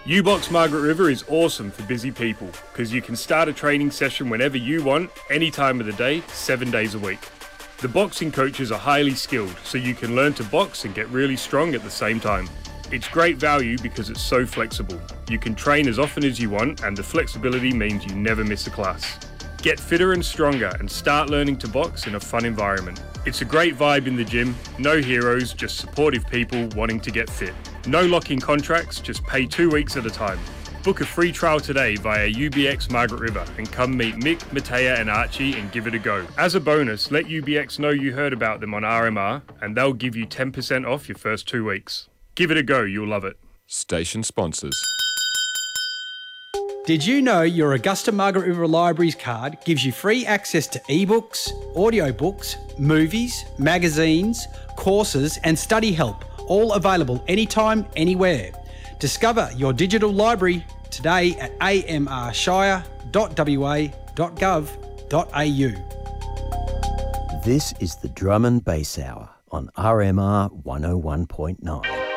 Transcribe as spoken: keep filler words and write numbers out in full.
U-Box Margaret River is awesome for busy people because you can start a training session whenever you want, any time of the day, seven days a week. The boxing coaches are highly skilled, so you can learn to box and get really strong at the same time. It's great value because it's so flexible. You can train as often as you want, and the flexibility means you never miss a class. Get fitter and stronger and start learning to box in a fun environment. It's a great vibe in the gym, no heroes, just supportive people wanting to get fit. No lock-in contracts, just pay two weeks at a time. Book a free trial today via U B X Margaret River and come meet Mick, Matea and Archie and give it a go. As a bonus, let U B X know you heard about them on R M R and they'll give you ten percent off your first two weeks. Give it a go, you'll love it. Station sponsors. Did you know your Augusta Margaret River Libraries card gives you free access to ebooks, audiobooks, movies, magazines, courses and study help, all available anytime, anywhere. Discover your digital library today at a m r shire dot w a dot gov dot a u. This is the Drum and Bass Hour on R M R one oh one point nine.